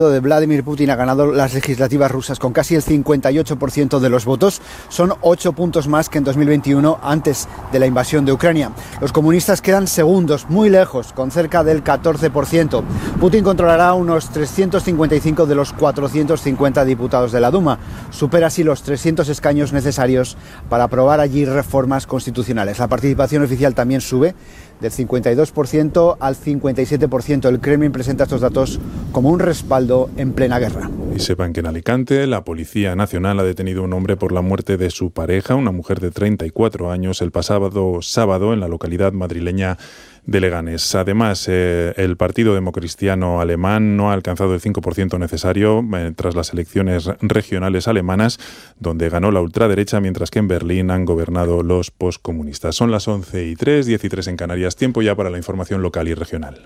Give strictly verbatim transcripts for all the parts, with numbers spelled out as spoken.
de Vladimir Putin ha ganado las legislativas rusas con casi el cincuenta y ocho por ciento de los votos. Son ocho puntos más que en dos mil veintiuno, antes de la invasión de Ucrania. Los comunistas quedan segundos, muy lejos, con cerca del catorce por ciento. Putin controlará unos trescientos cincuenta y cinco de los cuatrocientos cincuenta diputados de la Duma. Supera así los trescientos escaños necesarios para aprobar allí reformas constitucionales. La participación oficial también sube del cincuenta y dos por ciento al cincuenta y siete por ciento. El Kremlin presenta estos datos como un respaldo en plena guerra. Y sepan que en Alicante la Policía Nacional ha detenido a un hombre por la muerte de su pareja, una mujer de treinta y cuatro años, el pasado sábado en la localidad madrileña de Leganés. Además, eh, el Partido Democristiano Alemán no ha alcanzado el cinco por ciento necesario eh, tras las elecciones regionales alemanas, donde ganó la ultraderecha, mientras que en Berlín han gobernado los poscomunistas. Son las once y tres, diez y tres en Canarias. Tiempo ya para la información local y regional.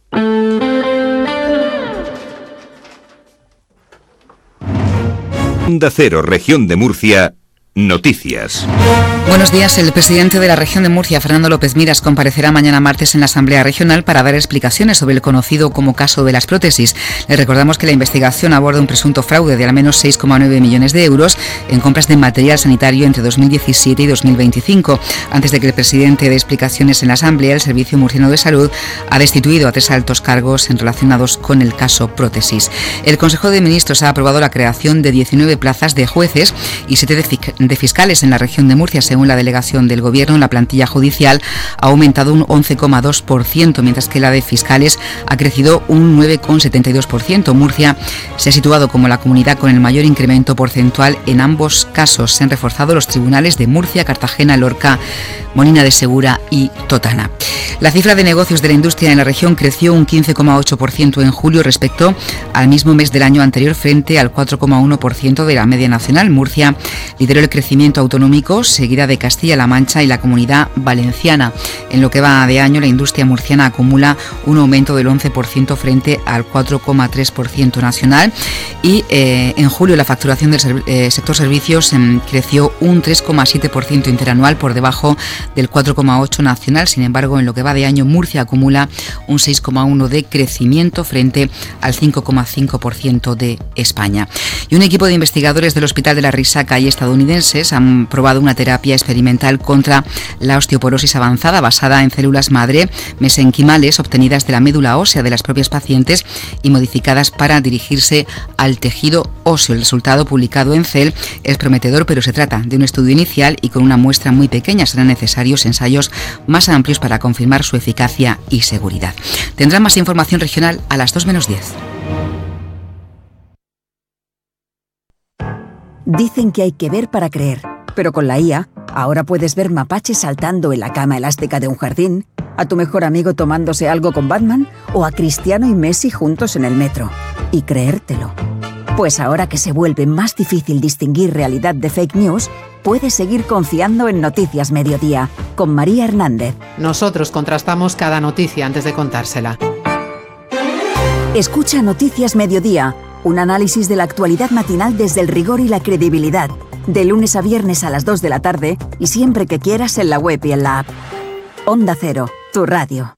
Onda Cero, Región de Murcia, noticias. Buenos días. El presidente de la región de Murcia, Fernando López Miras, comparecerá mañana martes en la Asamblea Regional para dar explicaciones sobre el conocido como caso de las prótesis. Le recordamos que la investigación aborda un presunto fraude de al menos seis coma nueve millones de euros en compras de material sanitario entre dos mil diecisiete y dos mil veinticinco. Antes de que el presidente dé explicaciones en la Asamblea, el Servicio Murciano de Salud ha destituido a tres altos cargos relacionados con el caso prótesis. El Consejo de Ministros ha aprobado la creación de diecinueve plazas de jueces y siete de, fic- de fiscales en la región de Murcia. Según la delegación del Gobierno, la plantilla judicial ha aumentado un once coma dos por ciento, mientras que la de fiscales ha crecido un nueve coma setenta y dos por ciento. Murcia se ha situado como la comunidad con el mayor incremento porcentual en ambos casos. Se han reforzado los tribunales de Murcia, Cartagena, Lorca, Molina de Segura y Totana. La cifra de negocios de la industria en la región creció un quince coma ocho por ciento en julio respecto al mismo mes del año anterior, frente al cuatro coma uno por ciento de la media nacional. Murcia lideró el crecimiento autonómico, seguida de Castilla-La Mancha y la Comunidad Valenciana. En lo que va de año, la industria murciana acumula un aumento del once por ciento frente al cuatro coma tres por ciento nacional y eh, en julio la facturación del serv- eh, sector servicios eh, creció un tres coma siete por ciento interanual, por debajo del cuatro coma ocho por ciento nacional. Sin embargo, en lo que va de año, Murcia acumula un seis coma uno por ciento de crecimiento frente al cinco coma cinco por ciento de España. Y un equipo de investigadores del Hospital de la Risaca y estadounidenses han probado una terapia experimental contra la osteoporosis avanzada basada en células madre mesenquimales obtenidas de la médula ósea de las propias pacientes y modificadas para dirigirse al tejido óseo. El resultado, publicado en Cell, es prometedor, pero se trata de un estudio inicial y con una muestra muy pequeña. Serán necesarios ensayos más amplios para confirmar su eficacia y seguridad. Tendrán más información regional a las dos menos diez. Dicen que hay que ver para creer, pero con la I A, ahora puedes ver mapaches saltando en la cama elástica de un jardín, a tu mejor amigo tomándose algo con Batman o a Cristiano y Messi juntos en el metro. Y creértelo. Pues ahora que se vuelve más difícil distinguir realidad de fake news, puedes seguir confiando en Noticias Mediodía, con María Hernández. Nosotros contrastamos cada noticia antes de contársela. Escucha Noticias Mediodía, un análisis de la actualidad matinal desde el rigor y la credibilidad, de lunes a viernes a las dos de la tarde y siempre que quieras en la web y en la app. Onda Cero, tu radio.